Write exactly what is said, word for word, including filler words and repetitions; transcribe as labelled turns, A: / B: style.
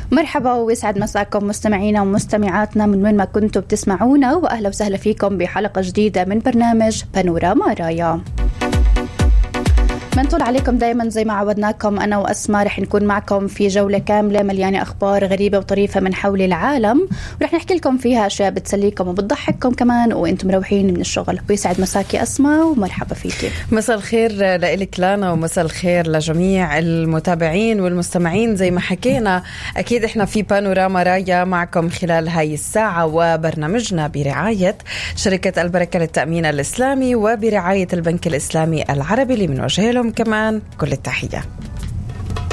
A: مرحبا ويسعد مساكم مستمعينا ومستمعاتنا من وين ما كنتوا بتسمعونا، وأهلا وسهلا فيكم بحلقة جديدة من برنامج بانوراما رايا. منطول عليكم دايما زي ما عودناكم، أنا وأسماء رح نكون معكم في جولة كاملة مليانة أخبار غريبة وطريفة من حول العالم، ورح نحكي لكم فيها أشياء بتسليكم وبتضحككم كمان وإنتم مروحين من الشغل. ويسعد مساكي أسماء ومرحبا فيكي.
B: مساء الخير لإلك لانا، ومساء الخير لجميع المتابعين والمستمعين. زي ما حكينا أكيد إحنا في بانوراما رايا معكم خلال هاي الساعة، وبرنامجنا برعاية شركة البركة للتأمين الإسلامي وبرعاية البنك الإسلامي العربي اللي من وجه لهم كمان كل التحية.